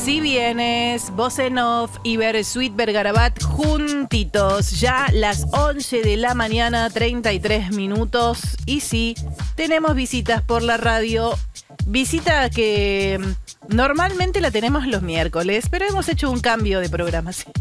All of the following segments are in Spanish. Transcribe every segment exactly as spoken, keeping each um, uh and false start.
Si vienes, Voz en Off y Bersuit Bergarabat juntitos, ya las once de la mañana, treinta y tres minutos. Y sí, tenemos visitas por la radio, visita que normalmente la tenemos los miércoles, pero hemos hecho un cambio de programación.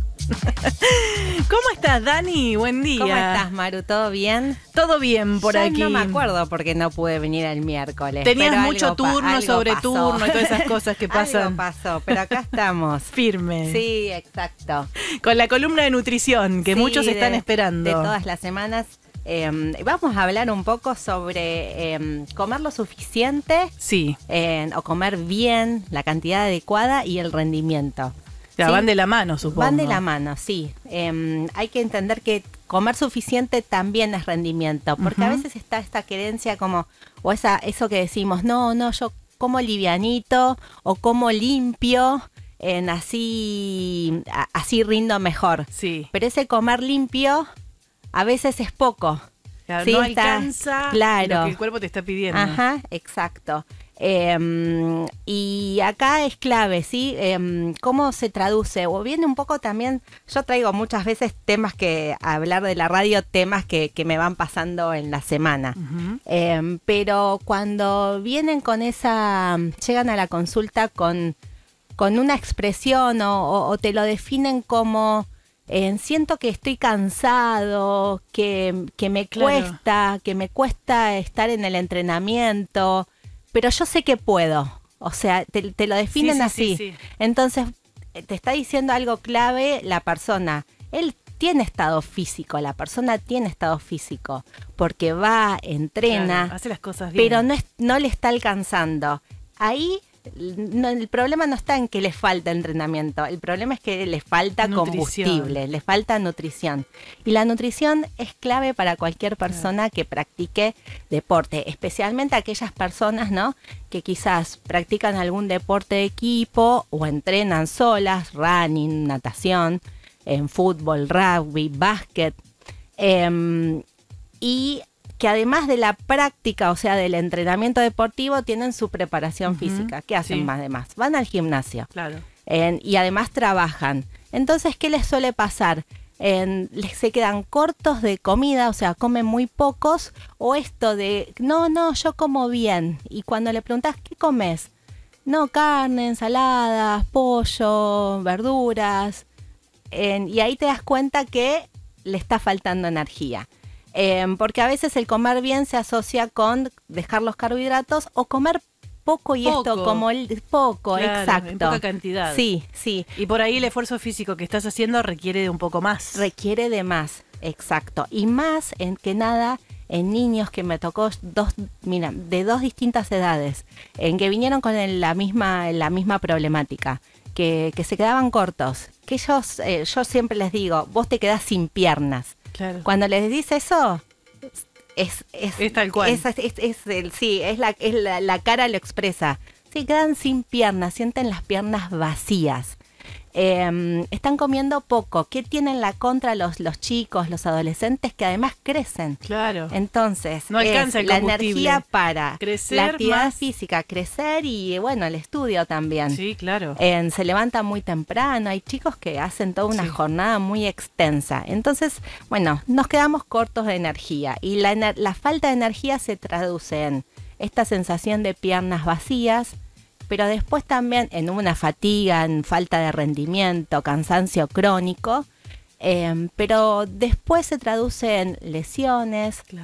¿Cómo estás, Dani? Buen día. ¿Cómo estás, Maru? ¿Todo bien? Todo bien por Yo aquí. No me acuerdo porque no pude venir el miércoles. Tenías pero mucho algo, turno algo sobre pasó. turno y todas esas cosas que pasan. Algo pasó, pero acá estamos. Firme. Sí, exacto. Con la columna de nutrición que Sí, muchos de- están esperando. De todas las semanas. Eh, vamos a hablar un poco sobre eh, comer lo suficiente Sí, eh, o comer bien, la cantidad adecuada y el rendimiento. ya ¿Sí? van de la mano, supongo. Van de la mano, sí. Eh, hay que entender que comer suficiente también es rendimiento, porque Ujú. a veces está esta creencia como, o esa, eso que decimos, no, no, yo como livianito o como limpio, en así, a- así rindo mejor. Sí, Pero ese comer limpio a veces es poco. claro, Sí, no está- alcanza claro. lo que el cuerpo te está pidiendo. Ajá, exacto. Eh, y acá es clave, ¿sí? Eh, ¿Cómo se traduce? O viene un poco también, yo traigo muchas veces temas que, a hablar de la radio, temas que, que me van pasando en la semana. Ujú. Eh, pero cuando vienen con esa, llegan a la consulta con, con una expresión o, o- o te lo definen como... eh, siento que estoy cansado, que, que me Claro. cuesta, que me cuesta estar en el entrenamiento, pero yo sé que puedo. O sea, te, te lo definen Sí, sí, así. sí, sí. Entonces, eh, te está diciendo algo clave la persona. Él tiene estado físico, la persona tiene estado físico, porque va, entrena, Claro, hace las cosas bien. pero no, es, no le está alcanzando. Ahí no, el problema no está en que le falta entrenamiento, el problema es que le falta Nutrición. combustible, le falta nutrición. Y la nutrición es clave para cualquier persona que practique deporte, especialmente aquellas personas, ¿no?, que quizás practican algún deporte de equipo o entrenan solas, running, natación, en fútbol, rugby, básquet. Em, y que además de la práctica, o sea, del entrenamiento deportivo, tienen su preparación Ujú, física. ¿Qué hacen sí. más de más? Van al gimnasio Claro. en- y además trabajan. Entonces, ¿qué les suele pasar? En- les se quedan cortos de comida, o sea, comen muy pocos, o esto de, no, no, yo como bien. Y cuando le preguntas, ¿qué comes? No, carne, ensaladas, pollo, verduras. En- y ahí te das cuenta que le está faltando energía. Eh, porque a veces el comer bien se asocia con dejar los carbohidratos o comer poco y Poco. esto como el poco, Claro, exacto. en poca cantidad. Sí, sí, Y por ahí el esfuerzo físico que estás haciendo requiere de un poco más. requiere de más, exacto. Y más en que nada en niños que me tocó dos, mira, de dos distintas edades, en que vinieron con el- la misma, la misma problemática, que, que se quedaban cortos. Que ellos, eh, yo siempre les digo, vos te quedás sin piernas. Claro. Cuando les dice eso, es, es, Es tal cual. Es, es- es el, sí, es, la, es la, la cara lo expresa. Sí, quedan sin piernas, sienten las piernas vacías. Eh, están comiendo poco. ¿Qué tienen la contra los, los chicos, los adolescentes que además crecen? Claro. Entonces, No alcanza es el la combustible. energía para Crecer la actividad más. física, crecer y bueno, el estudio también. Sí, claro. En- se levanta muy temprano, hay chicos que hacen toda una Sí. jornada muy extensa. Entonces, bueno, nos quedamos cortos de energía y la, ener- la falta de energía se traduce en esta sensación de piernas vacías, pero después también en una fatiga, en falta de rendimiento, cansancio crónico, eh, pero después se traduce en lesiones,